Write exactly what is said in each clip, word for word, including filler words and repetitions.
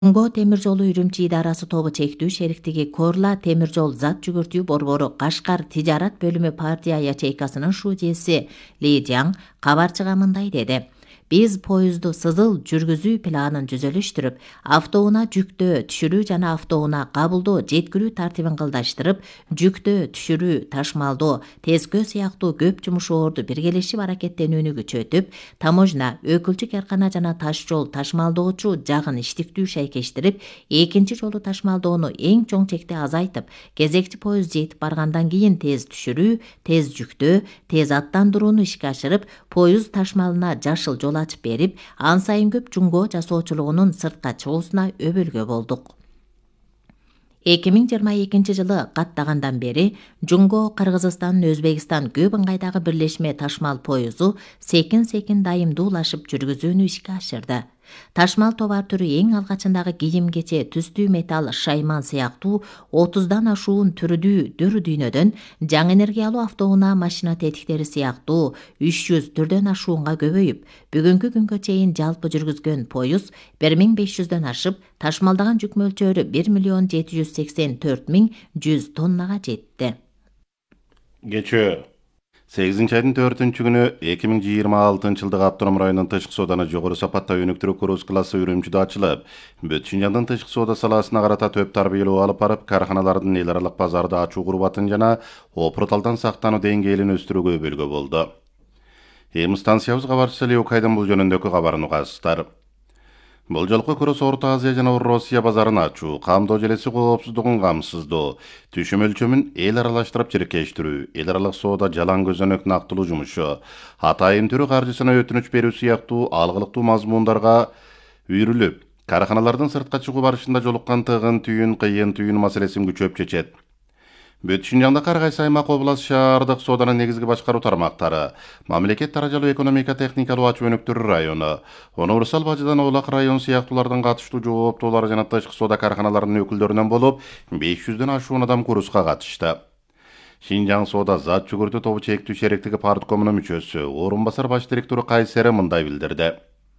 Жумго темир жолу Үрүмчи идарасы тобу чектүү шериктиги Корла темир жол зат жүгүртүү борбору Кашкар тижарат бөлүмү партия ячейкасынын шужеси Ли Жан кабарчыга мындай деди. Биз поезду сызыл жүргүзүү планын жүзөлүштүрүп, автоунаа жүктөө түшүрүү жана автоунаа кабылдоо жеткирүү тартибин кылдаштырып, жүктөө түшүрүү ташмалдоо тескөө сыяктуу көп жумушоорду биргелешип аракеттенүүнү күчөтүп, таможня, өкүлчү каркана жана таш жол ташмалдоочу жагын иштиктүү шайкештирип, экинчи жолу ташмалдоону эң чоң чекте азайтып, кезекчи поезд жетип баргандан кийин тез түшүрүү, тез жүктөө, тез аттандырууну ишке ашырып, поезд ташмалына жашыл жол ачып берип, ан сайын көп жумго жасоочулугунун сыртка чыгуусуна өбөлгө болдук. эки миң жыйырма экинчи жылы каттагандан бери Жумго Кыргызстан, Өзбекстан көп ыңгайдагы бирлешме ташмал поезду секин-секин дайымдуулашып жүргүзүүнү ишке ашырды. Ташмал товар түрү эң алгачындагы кийим-кече, түстүү металл, шайман сыяктуу отуздан ашуун түрдүү дүр дүйнөдөн, жаңы энергиялуу автоунаа машина тетиктери сыяктуу үч жүз түрдөн ашуунга көбөйүп, бүгүнкү күнгө чейин жалпы жүргүзгөн поезд бир миң беш жүздөн ашып, ташмалдаган жүк мөлчөрү бир миллион жети жүз сексен төрт миң жүз тоннага жетти. Geçö сегизинчи айдын төртүнчү күнү эки миң жыйырма алтынчы жылдык Автоном районунун тышкы сооданы жогору сапатта өнүктүрүү круз классы Үрүмчүдө ачылып, бүт Шинжаңдын тышкы соода саласына карата төп тарбиялоо алып барып, карханалардын эл аралык базарды ачуу курбатын жана опурталдан сактануу деңгээлин өстүрүүгө өбөлгө болду. Эми станциябыз кабарчысы Леокайдын бул жөнүндөгү кабарын угасыздар. Бул жолку курс Орто Азия жана Россия базарын ачуу, камдоо желеси коопсуздугун камсыздоо, түшүм өлчөмүн эл аралаштырып чиркештирүү, эл аралык соода жалаң көзөнөк нактылуу жумушу, атайын түрү каржысына өтүнүч берүү сыяктуу алгылыктуу мазмундарга үйрүлүп, карханалардын сыртка чыгуу барышында жолуккан тыгын түйүн, кыйын түйүн маселесин күчөп чечет. Бүт Шинжаңда ар кайсы аймак, област, шаардык сооданын негизги башкаруу тармактары, мамлекет даражалуу экономика техникалуу ачуу өнүктүрүү району, универсал бажыдан Оолак район сыяктуулардын катыштуу жооптуулары жана тышкы соода карханаларынын өкүлдөрүнөн болуп, беш жүздөн ашуун адам курска катышты. Шинжаң соода зат жүгүртүү тобу чектүү шериктиги парткомунун мүчөсү, орун басар баш директору Кайсери мындай билдирди.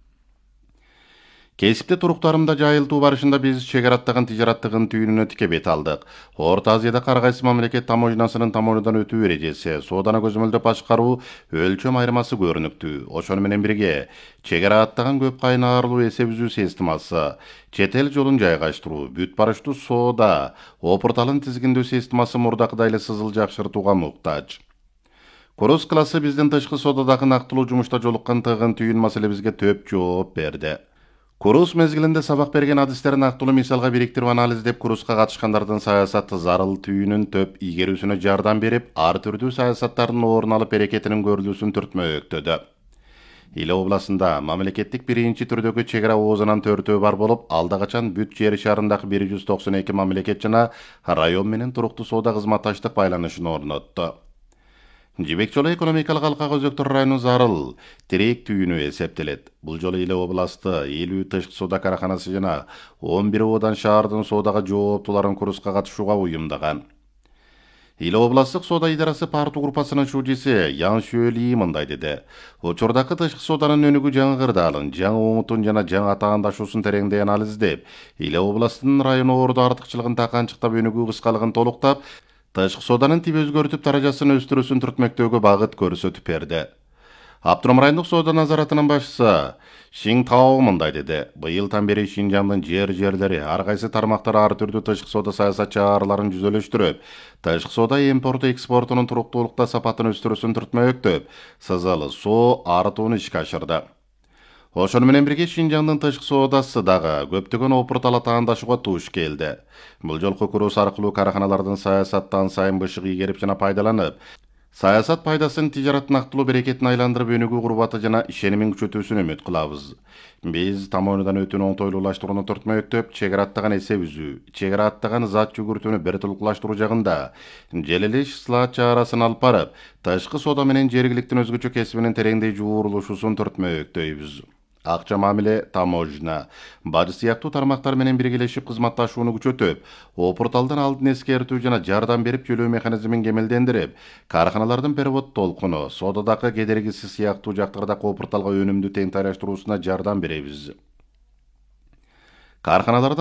Кесипте туруктарымда жайылтуу барышында биз чек араттаган тижараттыгын түйүнүнө тике бет алдык. Орто Азияда ар кайсы мамлекет таможнясынын таможнядан өтүү эрежеси, сооданы көзөмөлдөп башкаруу өлчөм айырмасы көрүнүктүү. Ошону менен бирге чек араттаган көп кайнарлуу эсеп үзүү системасы, чет эл жолун жайгаштыруу, бүт барыштуу соода, опурталын тизгиндөө системасы мурдакыдай эле сызыл жакшыртууга муктаж. Круз классы биздин тышкы соодадагы нактылуу жумушта жолуккан тыгын түйүн маселебизге төп жооп берди. Курус мезгилинде сабак берген адистерин нактылуу мисалга бириктирип анализдеп, курска катышкандардын саясаты зарыл түйүнүн төп ийгерүүсүнө жардам берип, ар түрдүү саясаттардын орун алып берекетинин көрүлүүсүн түртмөктөдө. Иле областында мамлекеттик биринчи түрдөгү чек ара оозунан төртөө бар болуп, алда качан бүт жер шарындагы бир жүз токсон эки мамлекет жана район менен туруктуу соода кызматташтык байланышын орнотту. Жибек жолу экономикалык алкага өзөктөр районунун зарыл тирек түйүнү эсептелет. Бул жолу Иле областы элүү тышкы соода караханасы жана он бир одан шаардын соодага жооптууларын курска катышууга уюмдаган. Иле областтык соода идарасы парту группасынын шужеси Ян Шөли мындай деди. Учурдагы тышкы сооданын өнүгүү жаңгырдаалын, жаңы оңутун жана жаңы атаандашуусун тереңдей анализдеп, Иле областынын району орду артыкчылыгын таканчыктап, өнүгүү кыскалыгын толуктап, тышкы сооданын тип өзгөртүп даражасын өстүрүүсүн түртмөктөгө багыт көрсөтүп берди. Автоном райондук соода назаратынын башчысы Шиң Тао мындай деди. Быйылдан бери Шинжаңдын жер-жерлери ар кайсы тармактар ар түрдүү тышкы соода саясат чараларын жүзөлөштүрүп, тышкы соода импорту экспортунун туруктуулукта сапатын өстүрүүсүн түртмөктөп, сызыл соо артууну ишке ашырды. Ошону менен бирге Шинжаңдын тышкы соодасы дагы көптөгөн опуртал атаандашууга туш келди. Бул жолку курус аркылуу караханалардын саясаттан сайын бышык ийгерип жана пайдаланып, саясат пайдасын тижарат нактылуу берекетин айландырып, өнүгүү курбаты жана ишенимин күчөтүүсүн үмүт кылабыз. Биз таможнядан өтүүнү оңтойлуулаштырууну түртмөктөп, чек араттаган эсеп үзүү, чек араттаган зат жүгүртүүнү бир тулуклаштыруу жагында желелеш слат чарасын алып барып, тышкы соода менен жергиликтин өзгөчө кесибинин тереңдей жуурулушуусун түртмөктөйбүз. Акча мамиле, таможня, бажы сыяктуу тармактар менен биргелешип кызматташууну күчөтүп, опурталдын алдын эскертүү жана жардам берип жөлөө механизмин кемелдендирип, карханалардын перевод толкуну, соодадагы кедергиси сыяктуу жактардагы опурталга өнүмдү тең тайраштыруусуна жардам беребиз. Карханаларда